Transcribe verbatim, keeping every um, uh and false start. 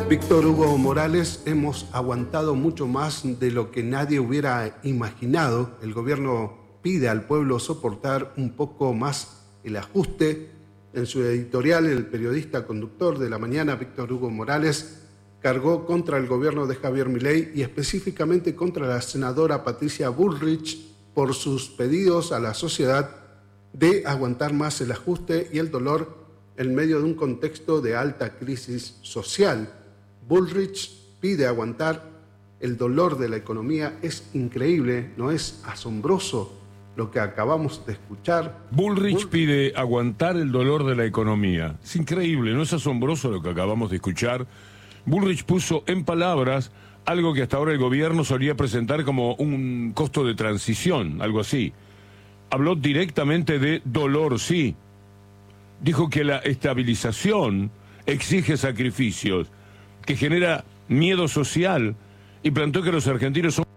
Víctor Hugo Morales, hemos aguantado mucho más de lo que nadie hubiera imaginado. El gobierno pide al pueblo soportar un poco más el ajuste. En su editorial, el periodista conductor de La Mañana, Víctor Hugo Morales, cargó contra el gobierno de Javier Milei y específicamente contra la senadora Patricia Bullrich por sus pedidos a la sociedad de aguantar más el ajuste y el dolor en medio de un contexto de alta crisis social. Bullrich pide aguantar el dolor de la economía. Es increíble, ¿no es asombroso lo que acabamos de escuchar? Bullrich, Bullrich pide aguantar el dolor de la economía. Es increíble, ¿no es asombroso lo que acabamos de escuchar? Bullrich puso en palabras algo que hasta ahora el gobierno solía presentar como un costo de transición, algo así. Habló directamente de dolor, sí. Dijo que la estabilización exige sacrificios, que genera miedo social, y planteó que los argentinos son